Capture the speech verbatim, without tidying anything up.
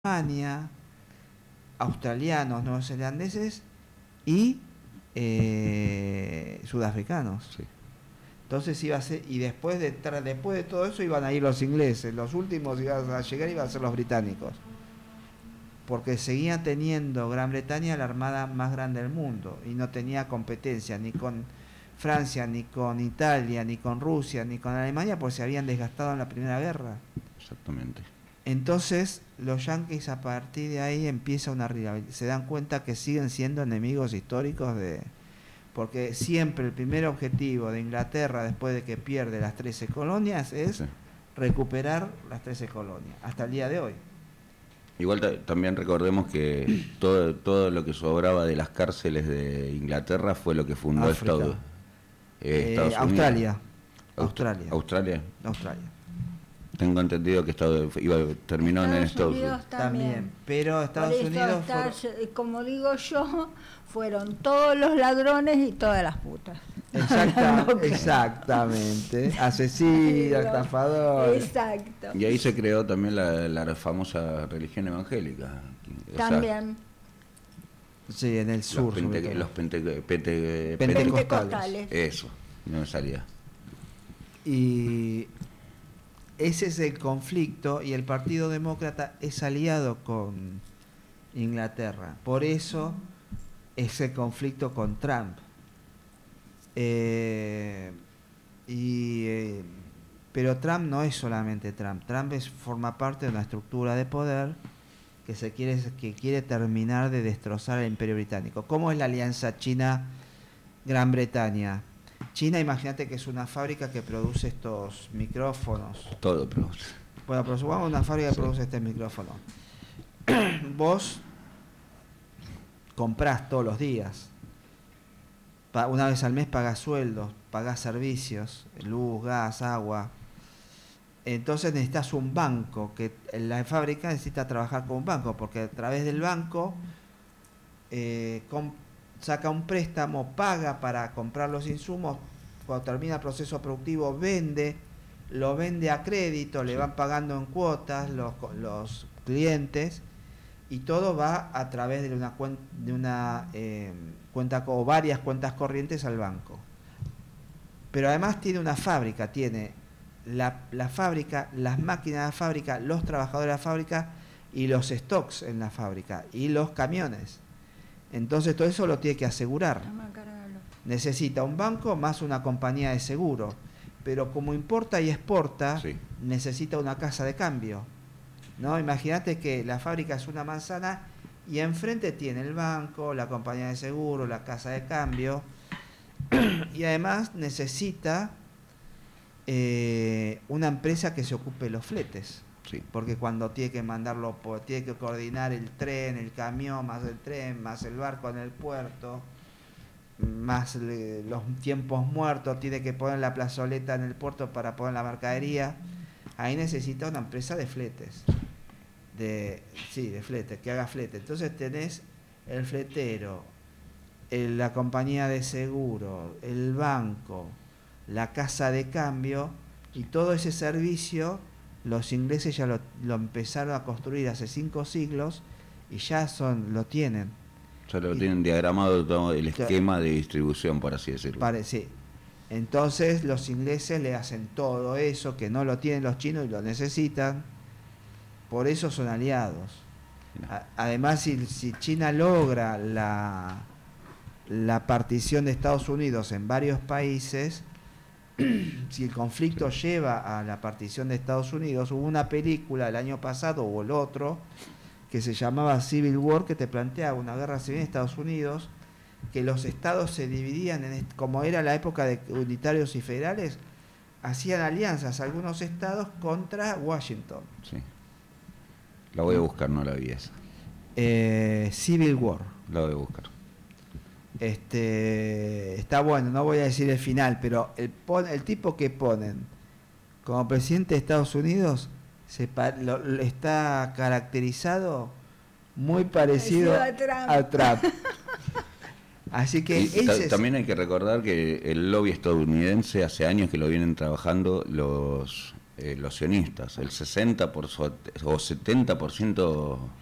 Alemania, australianos, neozelandeses y eh, sudafricanos. Sí. Entonces iba a ser, y después de después de todo eso iban a ir los ingleses, los últimos iban a llegar iban a ser los británicos, porque seguía teniendo Gran Bretaña la armada más grande del mundo y no tenía competencia ni con Francia, ni con Italia, ni con Rusia, ni con Alemania, porque se habían desgastado en la Primera Guerra. Exactamente. Entonces los yanquis a partir de ahí empieza una rivalidad, se dan cuenta que siguen siendo enemigos históricos de, porque siempre el primer objetivo de Inglaterra después de que pierde las trece colonias es sí. recuperar las trece colonias, hasta el día de hoy. Igual también recordemos que todo, todo lo que sobraba de las cárceles de Inglaterra fue lo que fundó África. Estados, eh, Estados eh, Unidos. Australia. Australia. Australia. Australia. Tengo entendido que estado, iba, terminó Estados en Estados Unidos. Unidos también. también. Pero Estados Por eso Unidos, está, fueron... como digo yo, fueron todos los ladrones y todas las putas. Exacta, exactamente. Asesinos, estafadores. Exacto. Y ahí se creó también la, la famosa religión evangélica. También. O sea, sí, en el sur. Los, pente, los pente, pente, pentecostales. Eso, no me salía. Y ese es el conflicto, y el Partido Demócrata es aliado con Inglaterra. Por eso ese conflicto con Trump. Eh, y, eh, pero Trump no es solamente Trump. Trump es, forma parte de una estructura de poder que se quiere que quiere terminar de destrozar el Imperio Británico. ¿Cómo es la alianza China-Gran Bretaña? China, imagínate que es una fábrica que produce estos micrófonos. Todo produce. Bueno, pero supongamos una fábrica que sí. produce este micrófono. Vos comprás todos los días. Una vez al mes pagás sueldos, pagás servicios, luz, gas, agua. Entonces necesitas un banco, que la fábrica necesita trabajar con un banco, porque a través del banco eh, con, saca un préstamo, paga para comprar los insumos, cuando termina el proceso productivo vende, lo vende a crédito, le van pagando en cuotas los, los clientes, y todo va a través de una, cuen, de una eh, cuenta o varias cuentas corrientes al banco. Pero además tiene una fábrica, tiene la, la fábrica, las máquinas de la fábrica, los trabajadores de la fábrica y los stocks en la fábrica y los camiones. Entonces todo eso lo tiene que asegurar. Necesita un banco más una compañía de seguro, pero como importa y exporta, sí. necesita una casa de cambio. ¿No? Imagínate que la fábrica es una manzana y enfrente tiene el banco, la compañía de seguro, la casa de cambio, y además necesita eh, una empresa que se ocupe de los fletes. Sí. Porque cuando tiene que mandarlo, tiene que coordinar el tren, el camión, más el tren, más el barco en el puerto, más le, los tiempos muertos, tiene que poner la plazoleta en el puerto para poner la mercadería. Ahí necesita una empresa de fletes. De, sí, de flete, que haga flete. Entonces tenés el fletero, el, la compañía de seguro, el banco, la casa de cambio, y todo ese servicio los ingleses ya lo, lo empezaron a construir hace cinco siglos y ya son lo tienen. Ya lo y, tienen diagramado todo el esquema de distribución, por así decirlo. Pare, sí. Entonces los ingleses le hacen todo eso que no lo tienen los chinos y lo necesitan. Por eso son aliados. A, además, si, si China logra la, la partición de Estados Unidos en varios países, si el conflicto lleva a la partición de Estados Unidos, hubo una película el año pasado o el otro que se llamaba Civil War, que te planteaba una guerra civil en Estados Unidos, que los estados se dividían, en, como era la época de unitarios y federales, hacían alianzas algunos estados contra Washington. Sí. La voy a buscar, no la vi esa. Eh, Civil War. La voy a buscar. Este, está bueno, no voy a decir el final, pero el, el tipo que ponen como presidente de Estados Unidos se, lo, lo, está caracterizado muy parecido a Trump. A Trump. Así que y ese también hay que recordar que el lobby estadounidense hace años que lo vienen trabajando los eh, los sionistas, el sesenta por so- o setenta por ciento